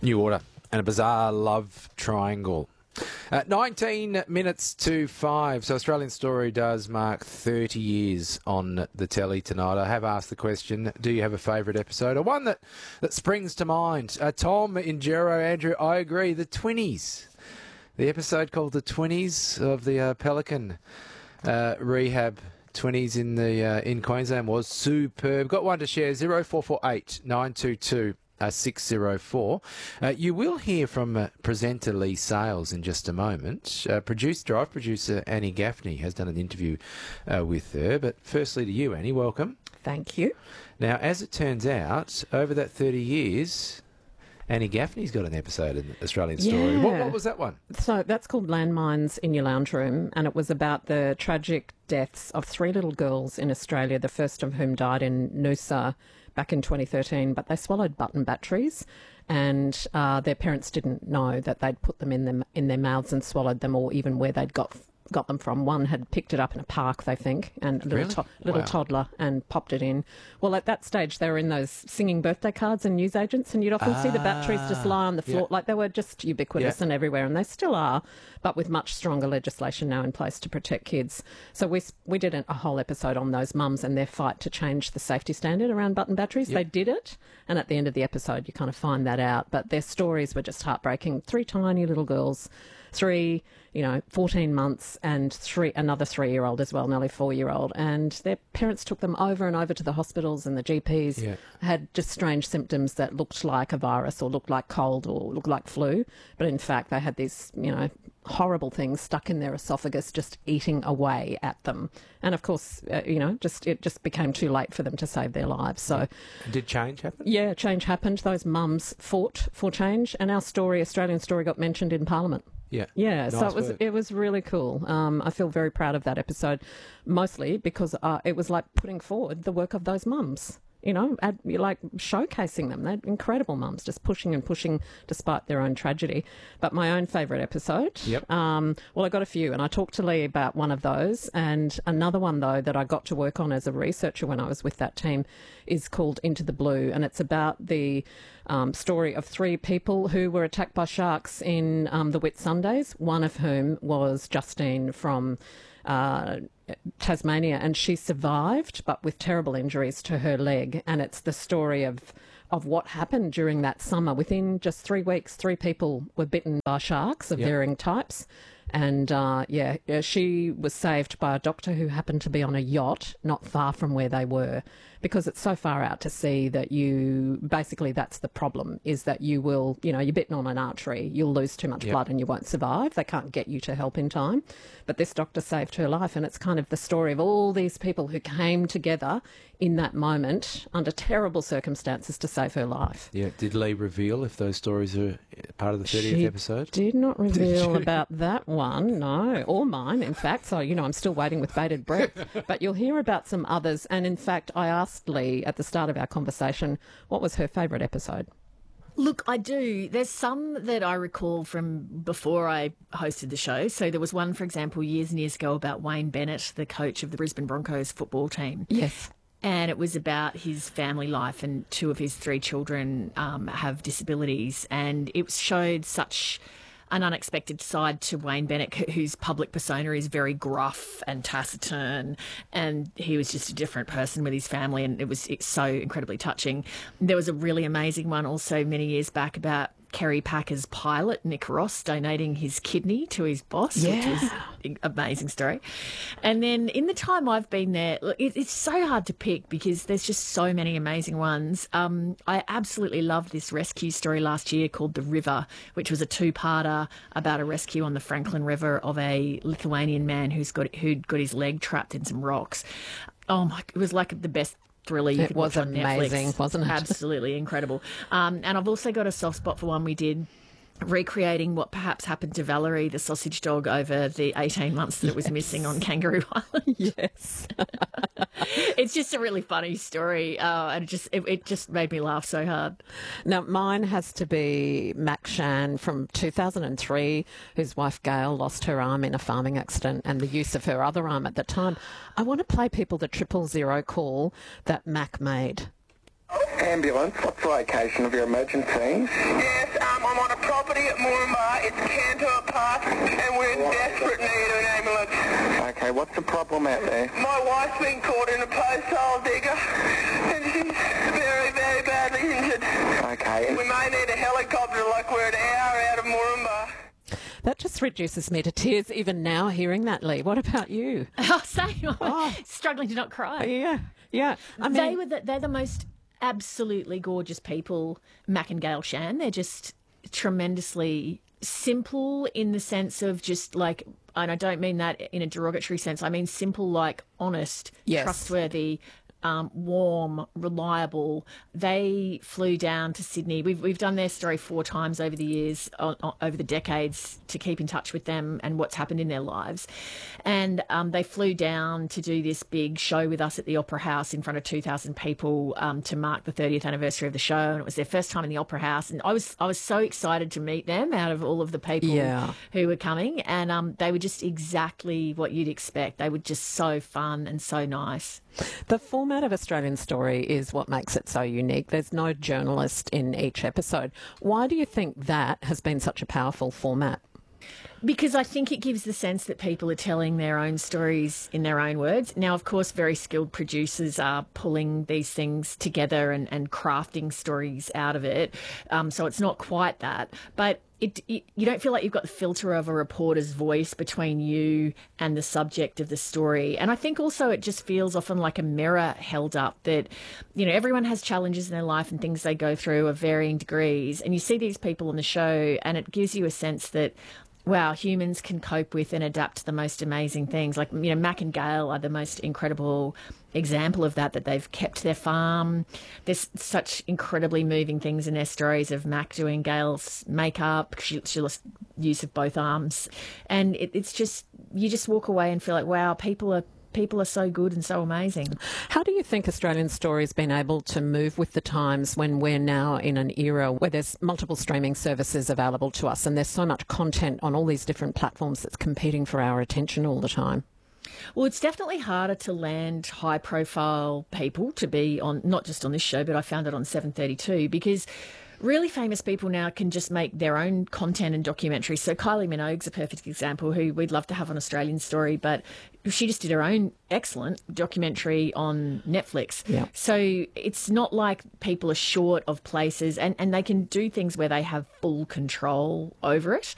New Order and a bizarre love triangle. 19 minutes to 5. So Australian Story does mark 30 years on the telly tonight. I have asked the question, do you have a favourite episode? Or one that springs to mind. Tom in Gero, Andrew, I agree. The Twinnies. The episode called The Twinnies of the Pelican rehab. 20s in Queensland was superb. Got one to share, 0448 922 604. You will hear from presenter Lee Sales in just a moment. Drive producer Annie Gaffney has done an interview with her. But firstly to you, Annie, welcome. Thank you. Now, as it turns out, over that 30 years, Annie Gaffney's got an episode in Australian Story. Yeah. What was that one? So that's called Landmines in Your Lounge Room, and it was about the tragic deaths of 3 little girls in Australia, the first of whom died in Noosa back in 2013, but they swallowed button batteries, and their parents didn't know that they'd put them in their mouths and swallowed them, or even where they'd got them from. One had picked it up in a park, they think, and a little toddler, and popped it in. Well, at that stage, they were in those singing birthday cards and newsagents, and you'd often see the batteries just lie on the floor. Like, they were just ubiquitous and everywhere, and they still are, but with much stronger legislation now in place to protect kids. So we did a whole episode on those mums and their fight to change the safety standard around button batteries. They did it, and at the end of the episode, you kind of find that out. But their stories were just heartbreaking. 3 tiny little girls, 3, 14 months, and another 3-year-old as well, nearly 4-year-old. And their parents took them over and over to the hospitals, and the GPs had just strange symptoms that looked like a virus or looked like cold or looked like flu. But in fact, they had these, horrible things stuck in their esophagus, just eating away at them. And of course, it just became too late for them to save their lives. So, did change happen? Yeah, change happened. Those mums fought for change, and our story, Australian Story, got mentioned in Parliament. Yeah. Nice. So it work. was really cool. I feel very proud of that episode, mostly because it was like putting forward the work of those mums. Like showcasing them. They're incredible mums, just pushing and pushing despite their own tragedy. But my own favourite episode, well, I got a few, and I talked to Lee about one of those, and another one, though, that I got to work on as a researcher when I was with that team is called Into the Blue, and it's about the story of 3 people who were attacked by sharks in the Whitsundays, one of whom was Justine from Tasmania, and she survived, but with terrible injuries to her leg. And it's the story of what happened during that summer. Within just 3 weeks, 3 people were bitten by sharks of varying types. And she was saved by a doctor who happened to be on a yacht not far from where they were, because it's so far out to sea that that's the problem, is that you will, you're bitten on an artery, you'll lose too much blood and you won't survive. They can't get you to help in time. But this doctor saved her life, and it's kind of the story of all these people who came together in that moment under terrible circumstances to save her life. Yeah. Did Lee reveal if those stories are part of the 30th episode? Did not reveal about that one, no, or mine, in fact. So, I'm still waiting with bated breath. But you'll hear about some others. And in fact, I asked Lee at the start of our conversation what was her favourite episode. Look, I do. There's some that I recall from before I hosted the show. So there was one, for example, years and years ago about Wayne Bennett, the coach of the Brisbane Broncos football team. Yes. And it was about his family life, and 2 of his 3 children have disabilities. And it showed such an unexpected side to Wayne Bennett, whose public persona is very gruff and taciturn, and he was just a different person with his family, and it's so incredibly touching. There was a really amazing one also many years back about Kerry Packer's pilot, Nick Ross, donating his kidney to his boss, which was an amazing story. And then in the time I've been there, it's so hard to pick because there's just so many amazing ones. I absolutely loved this rescue story last year called The River, which was a 2-parter about a rescue on the Franklin River of a Lithuanian man who'd got his leg trapped in some rocks. Oh my! It was like the best thriller you could watch on Netflix. It was amazing, wasn't it? Absolutely incredible. And I've also got a soft spot for one we did recreating what perhaps happened to Valerie, the sausage dog, over the 18 months that it was missing on Kangaroo Island. Yes. It's just a really funny story, and it just made me laugh so hard. Now, mine has to be Mac Shan from 2003, whose wife Gail lost her arm in a farming accident, and the use of her other arm at the time. I want to play people the 000 call that Mac made. Ambulance, what's the location of your emergency? Yes, I'm on a property at Moranbah. It's Cantor Park, and we're in desperate need of an ambulance. Okay, what's the problem out there? My wife's been caught in a post hole digger, and she's very, very badly injured. Okay. We may need a helicopter, like we're an hour out of Moranbah. That just reduces me to tears even now hearing that, Lee. What about you? Oh, same. Struggling to not cry. Yeah. I mean, They're the most absolutely gorgeous people, Mac and Gail Shan. They're just tremendously simple in the sense of just like, and I don't mean that in a derogatory sense, I mean simple, like honest, Yes. trustworthy, warm, reliable. They flew down to Sydney. We've done their story 4 times over the years, over the decades, to keep in touch with them and what's happened in their lives. And they flew down to do this big show with us at the Opera House in front of 2,000 people to mark the 30th anniversary of the show. And it was their first time in the Opera House. And I was so excited to meet them out of all of the people who were coming. And they were just exactly what you'd expect. They were just so fun and so nice. the format of Australian Story is what makes it so unique. There's no journalist in each episode. Why do you think that has been such a powerful format? Because I think it gives the sense that people are telling their own stories in their own words. Now, of course, very skilled producers are pulling these things together and crafting stories out of it. So it's not quite that. But you don't feel like you've got the filter of a reporter's voice between you and the subject of the story. And I think also it just feels often like a mirror held up that, you know, everyone has challenges in their life and things they go through of varying degrees. And you see these people on the show and it gives you a sense that, wow, humans can cope with and adapt to the most amazing things. Like, you know, Mac and Gail are the most incredible example of that they've kept their farm. There's such incredibly moving things in their stories of Mac doing Gail's makeup. She lost use of both arms. And it's just, you just walk away and feel like, wow, people are so good and so amazing. How do you think Australian Story's been able to move with the times when we're now in an era where there's multiple streaming services available to us and there's so much content on all these different platforms that's competing for our attention all the time? Well, it's definitely harder to land high-profile people to be on, not just on this show, but I found it on 732, because really famous people now can just make their own content and documentaries. So Kylie Minogue's a perfect example, who we'd love to have on Australian Story, but she just did her own excellent documentary on Netflix. Yeah. So it's not like people are short of places, and they can do things where they have full control over it.